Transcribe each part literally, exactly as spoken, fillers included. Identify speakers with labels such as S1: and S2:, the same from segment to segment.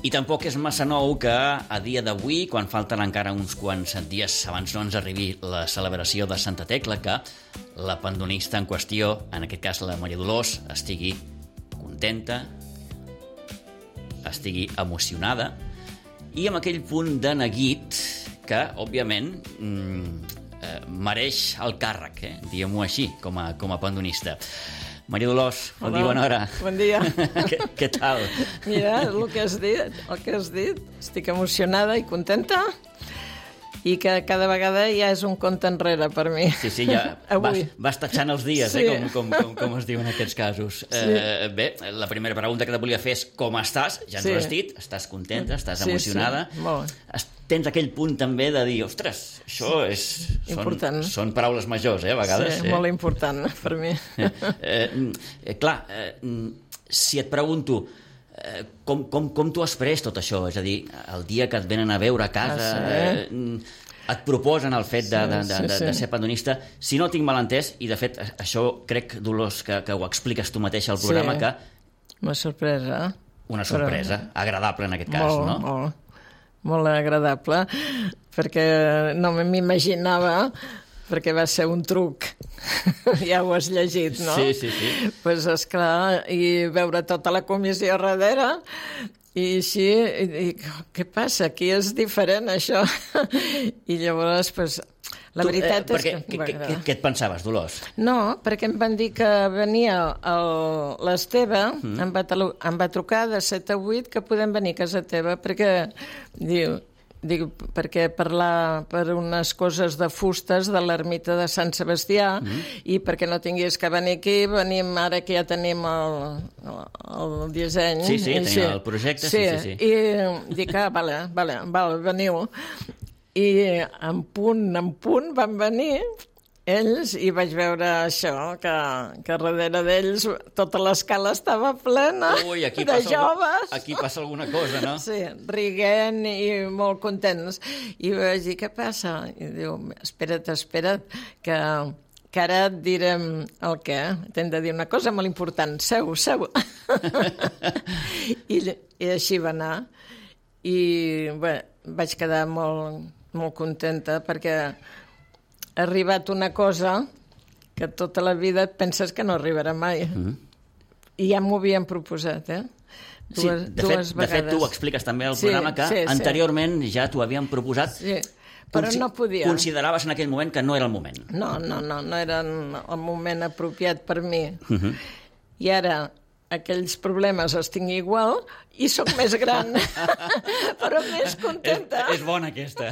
S1: I tampoc és massa nou que a dia d'avui, quan falten encara uns quants dies abans no ens arribi la celebració de Santa Tecla, que la pandonista en qüestió, en aquest cas la Maria Dolors, estigui contenta, estigui emocionada i amb aquell punt de neguit que, òbviament, mmm, eh, mereix el càrrec, eh? diguem-ho així, com a, com a pandonista. Maria Dolors, bon dia, bona hora.
S2: Bon dia.
S1: què, què tal?
S2: Mira, el que has dit, el que has dit, estic emocionada i contenta i que cada vegada ja és un compte enrere per mi.
S1: Sí, sí, ja vas, vas tatxant els dies, sí. eh, com, com, com, com es diu en aquests casos. Sí. Eh, bé, la primera pregunta que te volia fer és com estàs? Ja ens sí. ho has dit, estàs contenta, estàs sí, emocionada.
S2: Sí, molt.
S1: Tens aquell punt també de dir, ostres, això és... Són, són paraules majors, eh, a vegades.
S2: Sí, eh? molt important per mi.
S1: Eh, eh, eh, clar, eh, si et pregunto, eh, com, com, com t'ho has pres tot això? És a dir, el dia que et venen a veure a casa, ah, sí, eh? eh, et proposen el fet de, de, de, de, de ser pandonista. Si no tinc mal entès, i de fet això crec, Dolors, que, que ho expliques tu mateixa al programa, sí. que...
S2: Una sorpresa.
S1: Una sorpresa, però... agradable en aquest cas,
S2: molt,
S1: no?
S2: Molt, molt agradable, perquè no m'imaginava, perquè va ser un truc. Ja ho has llegit, no?
S1: Sí, sí, sí.
S2: Doncs, pues, esclar, i veure tota la comissió darrere, i així, i, i, què passa? Aquí és diferent, això. I llavors, doncs, pues, la
S1: tu,
S2: veritat
S1: eh,
S2: és que...
S1: Què, què, què, què et pensaves, Dolors?
S2: No, perquè em van dir que venia l'Esteve, mm. em, va em va trucar de set a vuit que podem venir a casa teva, perquè diu, diu perquè parlar per unes coses de fustes de l'ermita de Sant Sebastià mm. i perquè no tinguis que venir aquí, venim ara que ja tenim el, el, el disseny.
S1: Sí, sí, tenim sí. el projecte. Sí, sí, sí.
S2: I dic, ah, vale, vale, vale, veniu. I en punt, en punt van venir ells i vaig veure això, que, que darrere d'ells tota l'escala estava plena
S1: Ui, aquí
S2: de joves.
S1: Algun, aquí passa alguna cosa, no?
S2: Sí, riguent i molt contents. I vaig dir, què passa? I diu, espera't, espera't, que, que ara et direm el què. T'hem de dir una cosa molt important. Seu, seu. I, I així va anar. I bé, vaig quedar molt... molt contenta, perquè ha arribat una cosa que tota la vida et penses que no arribarà mai. Mm-hmm. I ja m'ho havien proposat, eh? Dues,
S1: sí, de,
S2: dues
S1: fet, de fet, tu ho expliques també al sí, programa, que sí, anteriorment sí. ja t'ho havien proposat,
S2: sí, però Consi- no podia.
S1: Consideraves en aquell moment que no era el moment.
S2: No, no, no, no era el moment apropiat per mi. Mm-hmm. I ara aquells problemes els tinc igual i sóc més gran, però més contenta.
S1: És, és bona aquesta.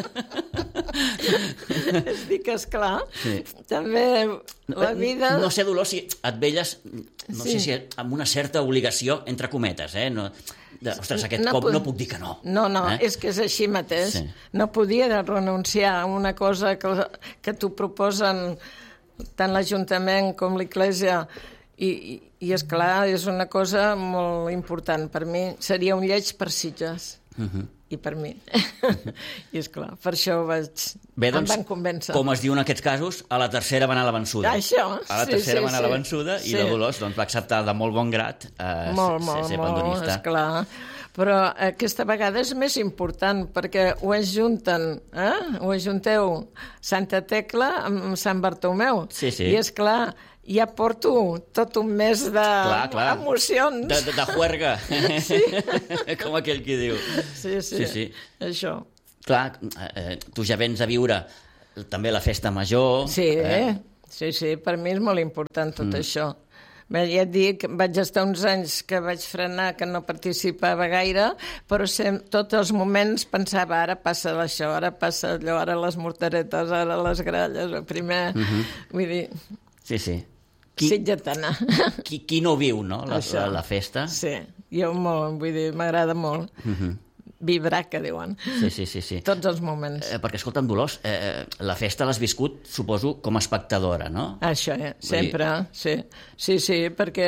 S2: Es dic, esclar, sí. també la vida...
S1: No sé, Dolors, si et veies, no sí. sé si amb una certa obligació, entre cometes, eh? No, de, ostres, aquest no cop pod... no puc dir que no.
S2: No, no, eh? és que és així mateix. Sí. No podia renunciar a una cosa que, que t'ho proposen tant l'Ajuntament com l'Església. I, i, i esclar, és una cosa molt important. Per mi seria un lleig per Sitges. Uh-huh. I per mi. I esclar, per això vaig...
S1: Bé, doncs,
S2: em van convèncer.
S1: Com es diu en aquests casos, a la tercera va anar la vençuda.
S2: Això,
S1: a la
S2: sí,
S1: tercera
S2: sí,
S1: va anar
S2: sí.
S1: la vençuda i sí. la Dolors doncs, va acceptar de molt bon grat eh,
S2: molt,
S1: ser,
S2: molt,
S1: ser
S2: molt,
S1: pandonista.
S2: Esclar. Però aquesta vegada és més important, perquè ho ajunten, eh? Ho ajunteu Santa Tecla amb Sant Bartomeu.
S1: Sí, sí.
S2: I esclar, ja porto tot un mes d'emocions.
S1: De, de, de juerga,
S2: sí.
S1: com aquell qui diu.
S2: Sí, sí, sí, sí. Això.
S1: Clar, eh, tu ja vens a viure també la festa major.
S2: Sí, eh? sí, sí, per mi és molt important tot mm. això. Bé, ja et dic, vaig estar uns anys que vaig frenar, que no participava gaire, però sem- tots els moments pensava, ara passa això, ara passa allò, ara les mortaretes, ara les gralles, primer, mm-hmm. vull dir...
S1: Sí, sí. Qui,
S2: Sitgetana.
S1: Qui, qui no viu, no?, la, la, la festa.
S2: Sí, jo molt, vull dir, m'agrada molt. Mm-hmm. Vibrar, que diuen.
S1: Sí, sí, sí. sí.
S2: Tots els moments.
S1: Eh, perquè, escolta'm, Dolors, eh, la festa l'has viscut, suposo, com a espectadora, no?
S2: Això, eh? sempre, dir... sí. Sí, sí, perquè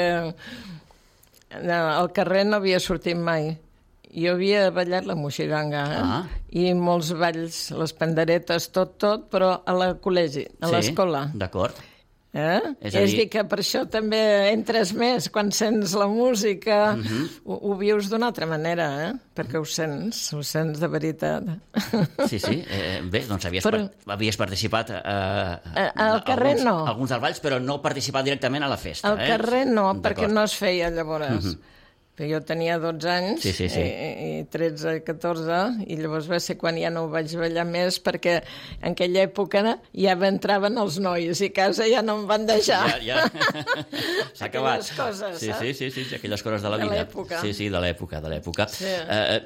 S2: al carrer no havia sortit mai. Jo havia ballat la moixiganga, eh? Ah. I molts balls, les panderetes, tot, tot, però a la col·legi, a
S1: sí,
S2: l'escola.
S1: D'acord.
S2: Eh? És, és dir... dir que per això també entres més quan sents la música, uh -huh. ho, ho vius d'una altra manera, eh? Perquè ho sents, ho sents de veritat.
S1: Sí, sí. Eh, bé, doncs havies, Però... part... havies participat eh,
S2: a, al carrer
S1: alguns,
S2: no.
S1: alguns dels balls, però no participat directament a la festa.
S2: Al
S1: eh?
S2: carrer no, perquè no es feia llavors. Uh -huh. Jo tenia dotze anys,
S1: sí, sí, sí.
S2: I, i tretze, catorze, i llavors va ser quan ja no ho vaig ballar més, perquè en aquella època ja entraven els nois i a casa ja no em van deixar.
S1: Ja, ja. S'ha acabat.
S2: Aquelles coses,
S1: sí,
S2: saps?
S1: Sí, sí, sí, aquelles coses de la vida.
S2: De l'època.
S1: Sí, sí, de l'època, de l'època.
S2: Sí.
S1: Eh,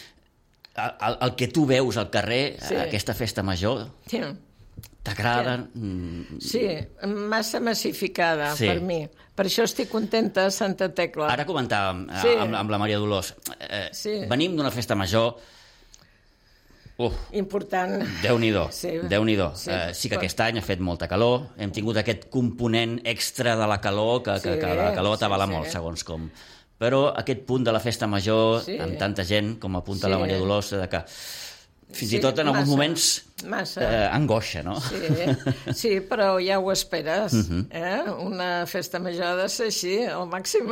S1: el, el que tu veus al carrer, sí. aquesta festa major...
S2: Sí.
S1: T'agrada?
S2: Sí, massa massificada sí. per mi. Per això estic contenta a Santa Tecla.
S1: Ara comentàvem sí. amb, amb la Maria Dolors. Eh, sí. Venim d'una festa major... Uf,
S2: important.
S1: Déu-n'hi-do,
S2: sí.
S1: Déu-n'hi-do. Sí. Eh, sí que aquest any ha fet molta calor, hem tingut aquest component extra de la calor, que, sí, que, que la calor t'avala sí, molt, sí. segons com. Però aquest punt de la festa major, sí. amb tanta gent, com apunta sí. la Maria Dolors, de que... Fins sí, i tot en alguns massa, moments massa. Eh, angoixa, no?
S2: Sí, sí, però ja ho esperes. Uh-huh. eh? Una festa major ha de ser així, al màxim.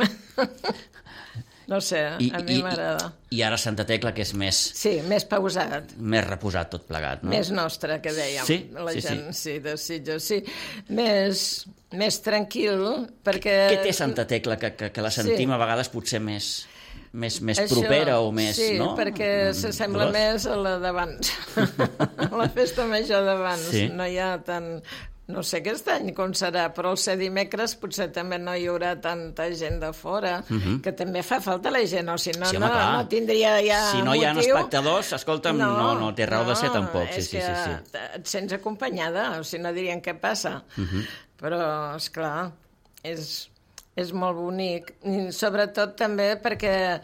S2: No sé, I, a mi m'agrada.
S1: I, I ara Santa Tecla, que és més...
S2: Sí, més pausat.
S1: Més reposat tot plegat, no?
S2: Més nostre, que dèiem.
S1: Sí?
S2: La
S1: sí,
S2: gent,
S1: sí.
S2: sí, de Sitges, sí. Més, més tranquil, perquè...
S1: Què té Santa Tecla, que, que, que la sentim sí. a vegades potser més... més, més
S2: Això,
S1: propera o més...
S2: Sí,
S1: no?
S2: perquè s'assembla
S1: Dolors?
S2: més a la d'abans. La festa major d'abans.
S1: Sí.
S2: No hi ha tant... No sé aquest any com serà, però el ser dimecres potser també no hi haurà tanta gent de fora, uh -huh. que també fa falta la gent, o si no, sí, home, no, no tindria ja
S1: Si no
S2: motiu.
S1: hi ha espectadors, escolta'm, no, no, no té raó
S2: no,
S1: de ser tampoc.
S2: Sí,
S1: sí, sí,
S2: que
S1: sí, sí.
S2: et sents acompanyada, o si no dirien què passa. Uh -huh. Però, esclar, és... és molt bonic, i sobretot també perquè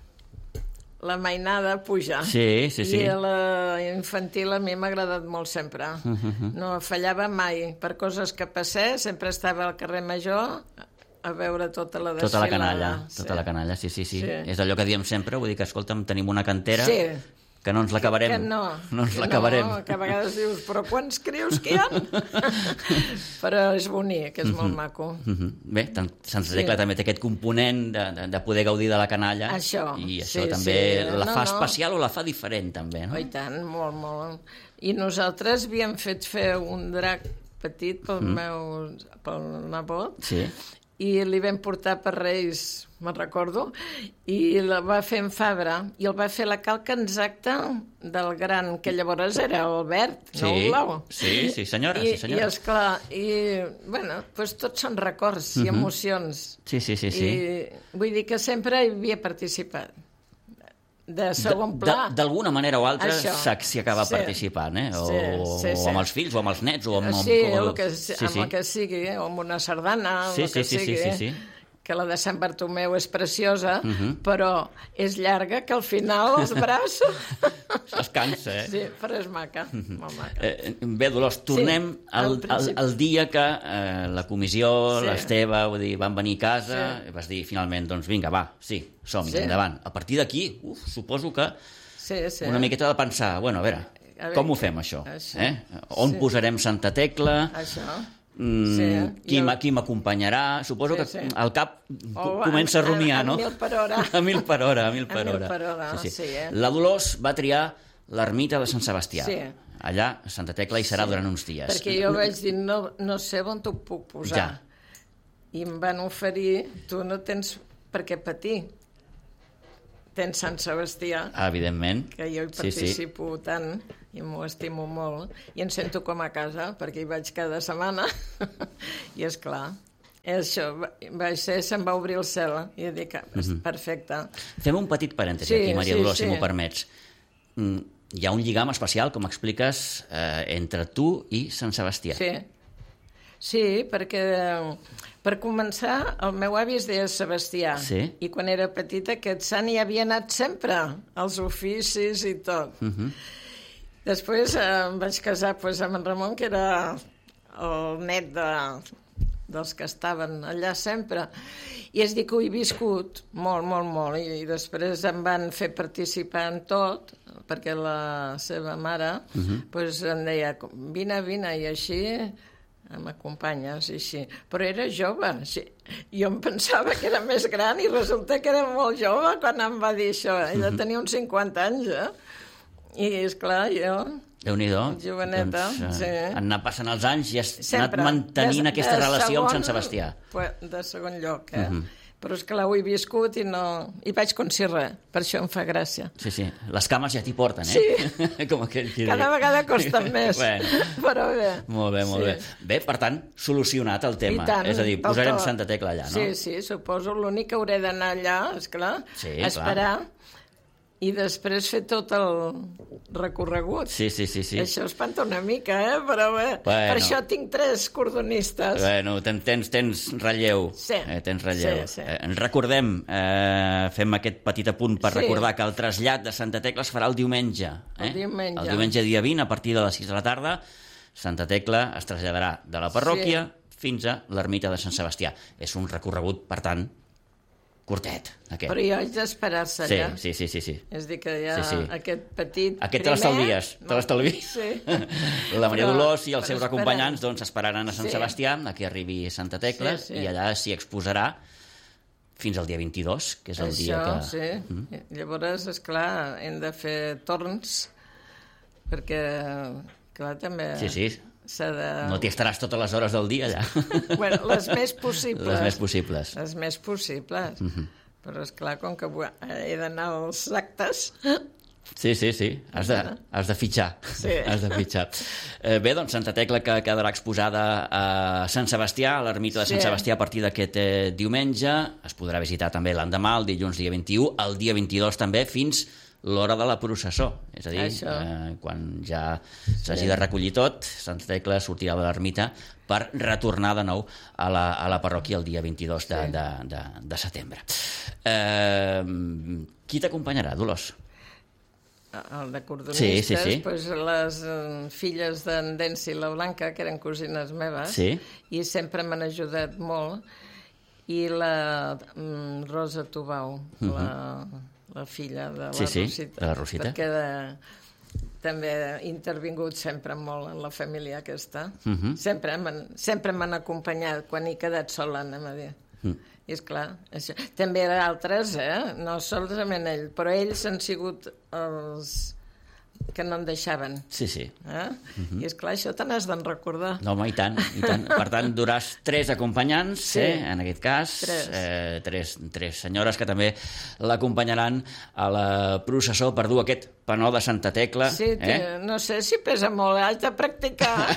S2: la mainada puja.
S1: Sí, sí, sí.
S2: I la infantil a mi m'ha agradat molt sempre. Uh-huh. No fallava mai. Per coses que passés, sempre estava al carrer Major a veure tota la desfilada.
S1: Tota la canalla, sí. tota la canalla, sí, sí, sí, sí. És allò que diem sempre, vull dir que, escolta'm, tenim una cantera... Sí. Que no ens l'acabarem.
S2: Que no.
S1: No ens l'acabarem.
S2: No, que a vegades dius, però quants creus que hi ha? Però és bonic, és mm -hmm. molt maco.
S1: Mm -hmm. Bé, Santa Tecla sí. també té aquest component de, de, de poder gaudir de la canalla.
S2: Això.
S1: I això
S2: sí,
S1: també
S2: sí.
S1: la
S2: no,
S1: fa
S2: no.
S1: especial o la fa diferent, també, no?
S2: Oh, i tant, molt, molt. I nosaltres havíem fet fer un drac petit pel mm. meu pel nebot.
S1: Sí.
S2: I li vam portar per Reis, me'n recordo, i la va fer en Fabra, i el va fer la calca exacta del gran, que llavors era el verd,
S1: sí,
S2: no el blau.
S1: Sí, sí, senyora,
S2: I,
S1: sí, senyora.
S2: I, esclar, i, bueno, doncs tots són records uh -huh. i emocions.
S1: Sí, sí, sí, sí.
S2: I vull dir que sempre hi havia participat. De segon pla.
S1: D'alguna manera o altra s'hi acaba
S2: sí.
S1: participant, eh? O,
S2: sí, sí, sí.
S1: o amb els fills, o amb els nets, o amb...
S2: Sí,
S1: amb,
S2: el que, sí, amb sí. el que sigui, o amb una sardana,
S1: sí,
S2: el que
S1: sí, sí,
S2: sigui.
S1: Sí, sí, sí.
S2: Que la de Sant Bartomeu és preciosa, uh -huh. però és llarga, que al final els braços...
S1: Es cansa, eh?
S2: Sí, però és maca, uh -huh. molt maca.
S1: Eh, bé, Dolors, tornem sí, al, al, al dia que eh, la comissió, sí. l'Esteve, vull dir, van venir a casa, sí. i vas dir, finalment, doncs vinga, va, sí, som-hi, sí. endavant. A partir d'aquí, uf, suposo que
S2: sí, sí.
S1: una miqueta de pensar, bueno, a veure, a veure com ho fem, això? això. Eh? On sí. posarem Santa Tecla?
S2: Això...
S1: Mm, sí, qui, el... qui m'acompanyarà? Suposo sí, sí. que al cap oh, comença a rumiar,
S2: a, a,
S1: no?
S2: A mil per hora.
S1: A mil per hora, a mil per
S2: a
S1: hora.
S2: Mil per hora, sí, sí. Sí, eh?
S1: La Dolors va triar l'ermita de Sant Sebastià.
S2: Sí.
S1: Allà, a Santa Tecla, hi serà sí. durant uns dies.
S2: Perquè jo vaig dir, no, no sé on t'ho puc posar.
S1: Ja.
S2: I em van oferir, tu no tens per què patir. Tens Sant Sebastià,
S1: evidentment,
S2: que jo hi participo sí, sí. tant i m'ho estimo molt i em sento com a casa perquè hi vaig cada setmana i és clar, això va ser, se'm va obrir el cel i dic, mm-hmm. perfecte.
S1: Fem un petit parèntesi sí, aquí, Maria sí, Dolors, sí. si m'ho permets. Mm, hi ha un lligam especial, com expliques, eh, entre tu i Sant Sebastià.
S2: Sí, sí, perquè per començar, el meu avi es deia Sebastià
S1: sí.
S2: i quan era petita aquest sant hi havia anat sempre, als oficis i tot.
S1: Uh-huh.
S2: Després eh, em vaig casar pues, amb en Ramon, que era el net de, dels que estaven allà sempre. I és dir que ho he viscut molt, molt, molt. I, i després em van fer participar en tot, perquè la seva mare uh-huh. pues, em deia, vine, vine, i així amb acompanyes i així. Però era jove. Sí. Jo em pensava que era més gran i resulta que era molt jove quan em va dir això. Ella tenia uns cinquanta anys, eh? I, esclar, jo...
S1: Déu-n'hi-do.
S2: Joveneta,
S1: doncs, eh,
S2: sí.
S1: Han anat passant els anys i has
S2: Sempre.
S1: anat mantenint
S2: de,
S1: aquesta
S2: de
S1: relació
S2: segon,
S1: amb Sant Sebastià.
S2: De segon lloc, eh?
S1: Uh-huh.
S2: Però és que l'ho he viscut i no... I vaig com si res. Per això em fa gràcia.
S1: Sí, sí. Les cames ja t'hi porten, eh?
S2: Sí.
S1: Com aquell qui
S2: Cada
S1: diu.
S2: vegada costen més.
S1: Bueno.
S2: Però bé.
S1: Molt bé, molt
S2: Sí.
S1: bé. Bé, per tant, solucionat el tema.
S2: I tant,
S1: És a dir,
S2: del
S1: posarem
S2: tot.
S1: Santa Tecla allà, no?
S2: Sí, sí, suposo. L'únic que hauré d'anar allà, esclar,
S1: Sí,
S2: a esperar
S1: clar.
S2: i després fer tot el recorregut.
S1: Sí, sí, sí. sí.
S2: Això espanta una mica, eh? Però bé,
S1: Bueno.
S2: per això tinc tres cordonistes.
S1: Bueno, ten, tens, tens relleu.
S2: Sí.
S1: Eh, tens relleu.
S2: Sí, sí.
S1: Eh, ens recordem, eh, fem aquest petit apunt per
S2: Sí.
S1: recordar que el trasllat de Santa Tecla es farà el diumenge. Eh?
S2: El diumenge.
S1: El diumenge dia vint, a partir de les sis de la tarda, Santa Tecla es traslladarà de la parròquia sí. fins a l'ermita de Sant Sebastià. És un recorregut, per tant, curtet, aquest.
S2: Però jo haig d'esperar-se
S1: Sí,
S2: allà.
S1: sí, sí, sí, sí.
S2: És dir, que hi ha
S1: Sí, sí.
S2: aquest petit
S1: Aquest te
S2: primer...
S1: l'estalvies, te
S2: No,
S1: l'estalvies.
S2: Sí.
S1: La Maria
S2: Però-
S1: Dolors i els
S2: però
S1: seus
S2: espera.
S1: acompanyants doncs, esperaran a Sant
S2: Sí.
S1: Sebastià a que arribi Santa Tecla
S2: Sí, sí.
S1: i allà s'hi exposarà fins al dia vint-i-dos, que és el
S2: Això,
S1: dia que...
S2: sí. Mm. Llavors, esclar, hem de fer torns, perquè, clar, també
S1: Sí, sí.
S2: s'ha de...
S1: No t'hi estaràs totes les hores del dia allà.
S2: Bueno, les més possibles.
S1: Les més possibles.
S2: Les més possibles. Mm -hmm. Però, esclar, com que he d'anar als actes...
S1: Sí, sí, sí. Has de, has de fitxar.
S2: Sí.
S1: Has de fitxar. Eh, bé, doncs Santa Tecla que quedarà exposada a Sant Sebastià, a l'ermita de Sant
S2: Sí.
S1: Sebastià a partir d'aquest eh, diumenge. Es podrà visitar també l'endemà, el dilluns dia vint-i-u, el dia vint-i-dos també, fins l'hora de la processó. És a dir, eh, quan ja s'hagi de recollir tot, Santa Tecla sortirà de l'ermita per retornar de nou a la, a la parròquia el dia vint-i-dos de,
S2: Sí.
S1: de, de, de setembre. Eh, qui t'acompanyarà, Dolors?
S2: El de cordonistes,
S1: Sí, sí, sí.
S2: Pues les eh, filles d'en Densi i la Blanca, que eren cosines meves,
S1: Sí.
S2: i sempre m'han ajudat molt, i la mm, Rosa Tubau,
S1: Mhm.
S2: la, la filla de la
S1: Sí, sí,
S2: Rosita.
S1: de la Rosita.
S2: Perquè de, també ha intervingut sempre molt en la família aquesta.
S1: Mhm.
S2: Sempre m'han sempre m'han acompanyat quan he quedat sola, anem a dir.
S1: Mm.
S2: I esclar, això. També altres, eh? No solament ell, però ells han sigut els que no em deixaven.
S1: Sí, sí.
S2: Eh? I esclar, això te n'has d'en recordar.
S1: No, home, i tant, i tant. Per tant, duràs tres acompanyants,
S2: Sí.
S1: eh, en aquest cas,
S2: Tres.
S1: Eh, tres, tres senyores que també l'acompanyaran a la processó per dur aquest panó de Santa Tecla.
S2: Sí,
S1: eh?
S2: té, no sé si pesa molt, haig de practicar.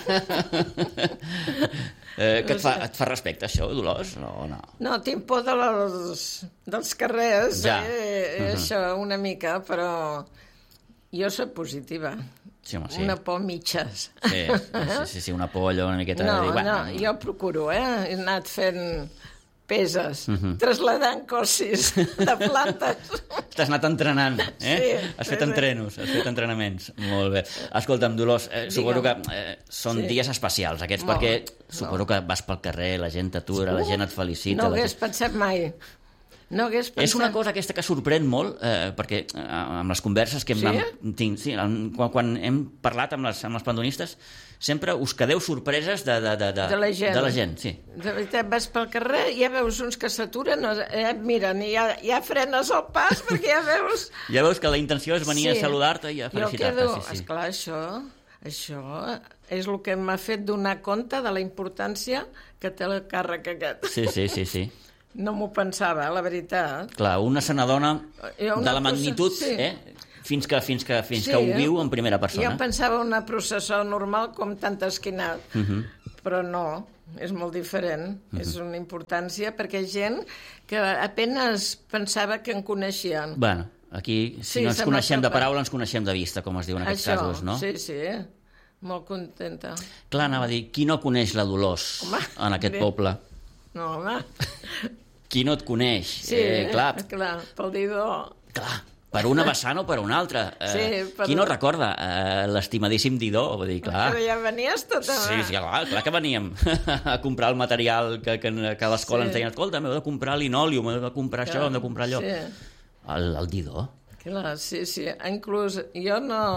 S1: eh, que et fa, et fa respecte, això, Dolors? No, no.
S2: No, tinc por de les, dels carrers,
S1: Ja.
S2: eh?
S1: Mhm.
S2: Això una mica, però jo soc positiva.
S1: Sí, home, sí.
S2: Una por mitges.
S1: Sí, sí, sí, sí, una por allò una miqueta...
S2: No,
S1: de dir,
S2: no,
S1: bueno,
S2: jo procuro, eh? He anat fent peses,
S1: Mhm.
S2: trasladant cossis de plantes.
S1: T'has anat entrenant, eh?
S2: Sí,
S1: has fet
S2: sí, sí.
S1: entrenos, has fet entrenaments. Molt bé. Escolta'm, Dolors, eh, suposo que eh, són
S2: Sí.
S1: dies especials aquests,
S2: Molt,
S1: perquè suposo que vas pel carrer, la gent t'atura, la gent et felicita.
S2: No
S1: la
S2: hagués
S1: gent...
S2: pensat mai. No hagués pensat...
S1: És una cosa aquesta que sorprèn molt, eh, perquè eh, amb les converses que em
S2: Sí?
S1: vam, tinc, sí, en- quan, quan hem parlat amb les, amb les pandonistes, sempre us quedeu sorpreses de, de, de, de,
S2: De la gent.
S1: de la gent, sí.
S2: De veritat, vas pel carrer i ja veus uns que s'aturen, eh, et miren i ja, ja frenes el pas perquè ja veus...
S1: Ja veus que la intenció és venir
S2: Sí.
S1: a saludar-te i a felicitar-te.
S2: Jo quedo...
S1: Sí, sí.
S2: Esclar, això, això és el que m'ha fet donar compte de la importància que té el càrrec aquest.
S1: Sí, sí, sí, sí.
S2: No m'ho pensava, la veritat.
S1: Clar, una se n'adona
S2: Jo una
S1: de la
S2: cosa-
S1: magnitud,
S2: sí.
S1: eh? fins que, fins que, fins
S2: Sí,
S1: que ho
S2: eh?
S1: viu en primera persona.
S2: Jo pensava una processó normal com tant esquinat, uh
S1: Mhm.
S2: -huh. però no, és molt diferent. Uh -huh. És una importància perquè gent que apenas pensava que en coneixien.
S1: Bueno, aquí, si
S2: Sí,
S1: no ens
S2: se
S1: coneixem
S2: m'ha
S1: de paraula, ens coneixem de vista, com es diu en aquests
S2: Això,
S1: casos, no?
S2: sí, sí, molt contenta.
S1: Clar, anava a dir, qui no coneix la Dolors
S2: Home,
S1: en aquest
S2: bé.
S1: poble?
S2: No, home,
S1: Qui no et coneix?
S2: sí,
S1: eh, clar,
S2: clar, pel Didó.
S1: clar, per una vessant o per una altra. Eh,
S2: Sí, per-
S1: Qui no recorda eh, l'estimadíssim Didó? Vull dir, clar...
S2: Però ja venies tota...
S1: Sí, sí, clar, clar que veníem a comprar el material que, que, que a l'escola
S2: Sí.
S1: ens deien, escolta, m'heu de comprar linòlium, m'heu de comprar això, hem de comprar allò.
S2: Sí.
S1: El, el Didó.
S2: Clar, sí, sí. Inclús jo no...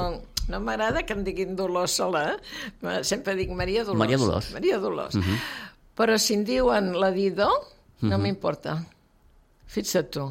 S2: no m'agrada que em diguin Dolors sola, eh? Sempre dic Maria Dolors.
S1: Maria Dolors.
S2: Maria Dolors.
S1: Uh-huh.
S2: Però si em diuen la Didó, no
S1: Uh-huh.
S2: m'importa. Fixa't tu.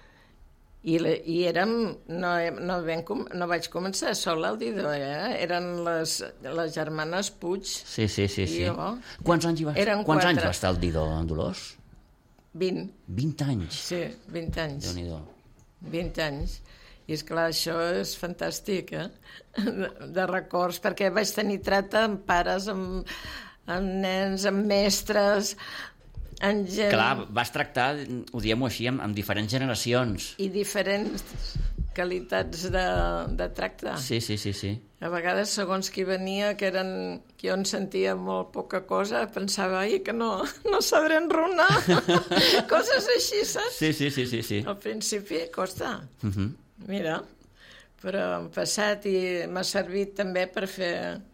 S2: I, la, i érem, no, no, ben, no vaig començar sola al Didó, eh? Eren les, les germanes Puig.
S1: Sí, sí, sí. sí.
S2: Jo.
S1: Quants anys hi va,
S2: Eren
S1: quants
S2: quatre.
S1: anys va estar al Didó, en Dolors?
S2: vint.
S1: vint anys.
S2: Sí, vint anys.
S1: Déu-n'hi-do.
S2: vint anys. I és clar, això és fantàstic, eh? De, de records, perquè vaig tenir tracte amb pares, amb, amb nens, amb mestres, amb gent...
S1: Clar, vas tractar, ho diem així, amb, amb diferents generacions.
S2: I diferents qualitats de, de tracte.
S1: Sí, sí, sí, sí.
S2: A vegades, segons qui venia, que eren... que jo en sentia molt poca cosa, pensava, ai, que no, no sabré enrunar. Coses així, saps?
S1: Sí, sí, sí, sí, sí.
S2: Al principi costa.
S1: Uh-huh.
S2: Mira, però hem passat i m'ha servit també per fer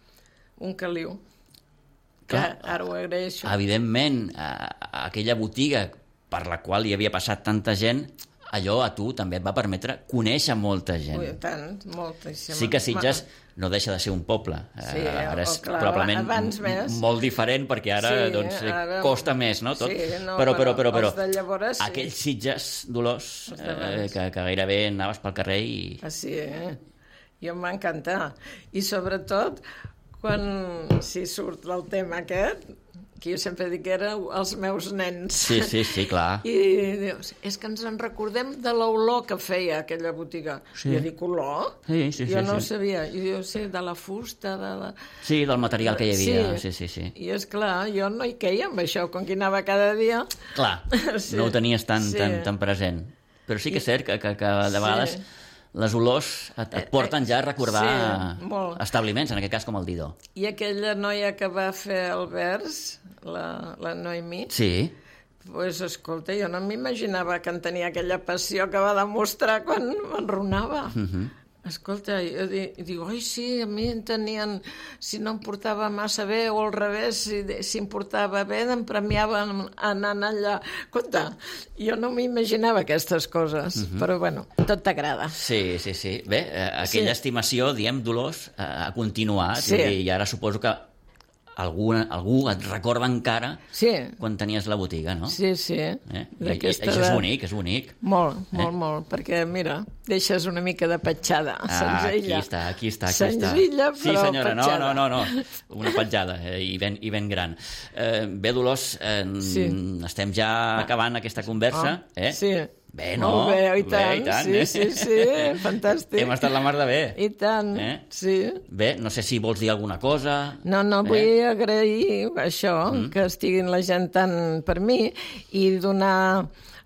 S2: un caliu. Que
S1: Clar.
S2: ara ho agraeixo.
S1: Evidentment, a, a aquella botiga per la qual hi havia passat tanta gent, allò a tu també et va permetre conèixer molta gent.
S2: Ui, tant, moltíssima.
S1: Sí que Sitges no deixa de ser un poble.
S2: Sí,
S1: Eh, ara és
S2: oh, clar,
S1: probablement
S2: abans més.
S1: molt diferent perquè ara,
S2: Sí,
S1: doncs, eh,
S2: ara-
S1: costa més, no? Tot.
S2: Sí, no,
S1: però, però, però,
S2: però
S1: però,
S2: els de llavors sí.
S1: aquells Sitges, Dolors,
S2: Els
S1: eh,
S2: d'abans.
S1: que, que gairebé anaves pel carrer i...
S2: Ah, sí, eh? Jo em va encantar. I sobretot, quan si surt el tema aquest, que jo sempre dic que eren els meus nens.
S1: Sí, sí, sí, clar.
S2: I dius, és que ens en recordem de l'olor que feia aquella botiga.
S1: Sí.
S2: I jo dic, olor?
S1: Sí, sí, sí,
S2: jo no
S1: sí.
S2: ho sabia. I diu, sí, de la fusta, de la...
S1: Sí, del material que hi havia.
S2: Sí.
S1: Sí, sí, sí.
S2: I és clar, jo no hi queia amb això, com que hi anava cada dia.
S1: Clar,
S2: Sí.
S1: no ho tenies tan,
S2: Sí.
S1: tan, tan present. Però sí que és cert que, que, que de
S2: Sí.
S1: vegades les olors et, et porten ja a recordar
S2: Sí, molt.
S1: establiments, en aquest cas com el Didó.
S2: I aquella noia que va fer el vers, la, la Noemí,
S1: Sí,
S2: pues, escolta, jo no m'imaginava que en tenia aquella passió que va demostrar quan enronava.
S1: Mhm.
S2: Escolta, jo di- dic, oi, sí, a mi en tenien, si no em portava massa bé, o al revés, si, si em portava bé, em premiaven anant allà. Escolta, jo no m'imaginava aquestes coses, però bueno, tot t'agrada.
S1: sí, sí, sí. Bé, eh, aquella
S2: Sí.
S1: estimació, diem, Dolors, eh, ha continuat,
S2: Sí.
S1: i, i ara suposo que algú, algú et recorda encara
S2: Sí,
S1: quan tenies la botiga, no?
S2: sí, sí.
S1: Eh? I, i,
S2: D'aquesta
S1: això és
S2: edat.
S1: bonic, és bonic.
S2: Molt,
S1: Eh?
S2: molt, molt, perquè, mira, deixes una mica de petjada,
S1: Ah,
S2: senzilla.
S1: aquí està, aquí està, aquí està.
S2: Senzilla,
S1: Sí,
S2: però
S1: senyora, no,
S2: petjada.
S1: no, no, no, una petjada, eh, i, ben, i ben gran. Eh, bé, Dolors, eh,
S2: Sí.
S1: estem ja acabant aquesta conversa.
S2: Ah,
S1: eh?
S2: sí.
S1: Bé, no?
S2: Molt bé, i
S1: Bé,
S2: tant,
S1: i tant,
S2: sí,
S1: eh?
S2: sí, sí, fantàstic.
S1: Hem estat la mar de bé.
S2: I tant,
S1: Eh?
S2: sí.
S1: Bé, no sé si vols dir alguna cosa.
S2: No, no, vull
S1: Eh?
S2: agrair això, mm. que estiguin la gent tant per mi i donar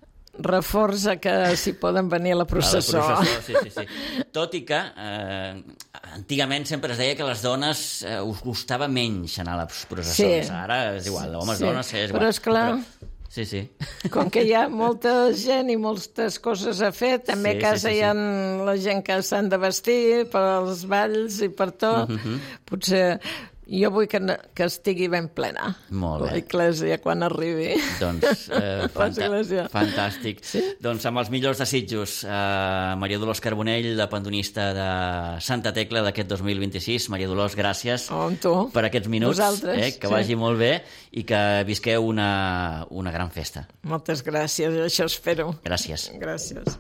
S2: reforç a que s'hi poden venir a la processó.
S1: A la processó, sí, sí, sí. Tot i que eh, antigament sempre es deia que les dones eh, us gustava menys anar a les processons.
S2: Sí.
S1: Ara és igual, homes,
S2: Sí.
S1: dones, és igual.
S2: Però, esclar,
S1: Però, sí, sí.
S2: com que hi ha molta gent i moltes coses a fer, també
S1: Sí,
S2: a casa
S1: sí, sí,
S2: hi ha la gent que s'han de vestir pels balls i per tot.
S1: Mhm.
S2: Potser jo vull que, que estigui ben plena
S1: Molt bé.
S2: l'església quan arribi.
S1: Doncs eh, fanta
S2: L'església.
S1: fantàstic.
S2: Sí?
S1: Doncs amb els millors desitjos, eh, Maria Dolors Carbonell, la pandonista de Santa Tecla d'aquest dos mil vint-i-sis. Maria Dolors, gràcies
S2: Oh, amb tu.
S1: per aquests minuts.
S2: Vosaltres,
S1: Eh, que
S2: sí.
S1: vagi molt bé i que visqueu una, una gran festa.
S2: Moltes gràcies, això espero.
S1: Gràcies.
S2: Gràcies.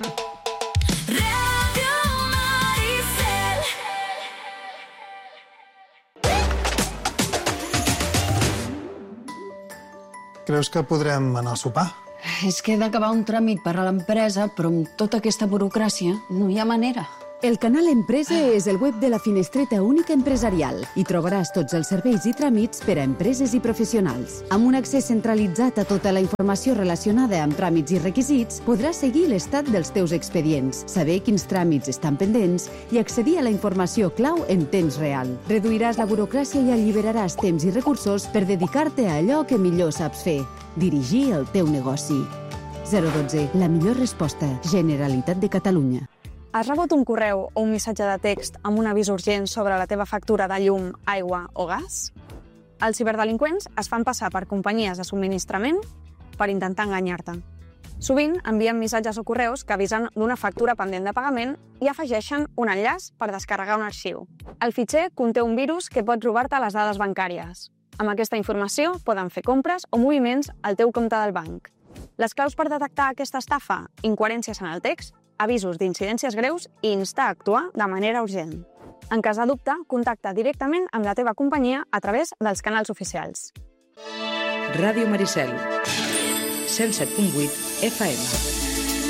S3: Radio Maricel.
S4: Creus que podrem anar a sopar?
S5: És que he d'acabar un tràmit per a l'empresa, però amb tota aquesta burocràcia no hi ha manera.
S6: El canal Empresa és el web de la Finestreta Única Empresarial. Hi trobaràs tots els serveis i tràmits per a empreses i professionals. Amb un accés centralitzat a tota la informació relacionada amb tràmits i requisits, podràs seguir l'estat dels teus expedients, saber quins tràmits estan pendents i accedir a la informació clau en temps real. Reduiràs la burocràcia i alliberaràs temps i recursos per dedicar-te a allò que millor saps fer, dirigir el teu negoci. zero dotze. La millor resposta. Generalitat de Catalunya.
S7: Has rebut un correu o un missatge de text amb un avís urgent sobre la teva factura de llum, aigua o gas? Els ciberdelinqüents es fan passar per companyies de subministrament per intentar enganyar-te. Sovint envien missatges o correus que avisen d'una factura pendent de pagament i afegeixen un enllaç per descarregar un arxiu. El fitxer conté un virus que pot robar-te les dades bancàries. Amb aquesta informació poden fer compres o moviments al teu compte del banc. Les claus per detectar aquesta estafa, incoherències en el text, avisos d'incidències greus i instar a actuar de manera urgent. En cas de dubte, contacta directament amb la teva companyia a través dels canals oficials.
S8: Ràdio Maricel, cent set punt vuit F M.